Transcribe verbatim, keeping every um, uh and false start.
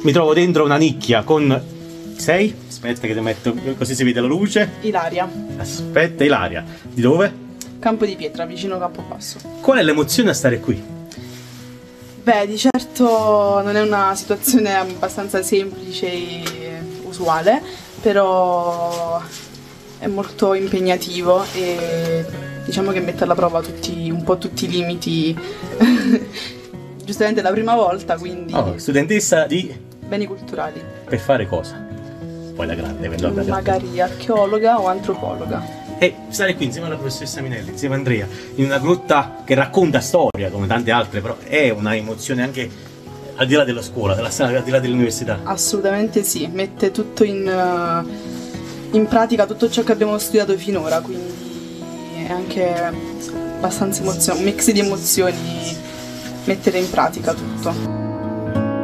mi trovo dentro una nicchia con... Sei? Aspetta che ti metto così si vede la luce. Ilaria. Aspetta, Ilaria. Di dove? Campo di Pietra, vicino Campobasso. Qual è l'emozione a stare qui? Beh, di certo non è una situazione abbastanza semplice e usuale, però è molto impegnativo e diciamo che mette alla prova tutti, un po' tutti i limiti. Giustamente è la prima volta, quindi... Oh, studentessa di... Beni culturali. Per fare cosa? Poi la grande, vedo magari archeologa o antropologa. E stare qui insieme alla professoressa Minelli, insieme a Andrea, in una grotta che racconta storia, come tante altre, però è una emozione anche al di là della scuola, della, al di là dell'università. Assolutamente sì, mette tutto in, in pratica, tutto ciò che abbiamo studiato finora, quindi è anche abbastanza emozione, un mix di emozioni, mettere in pratica tutto.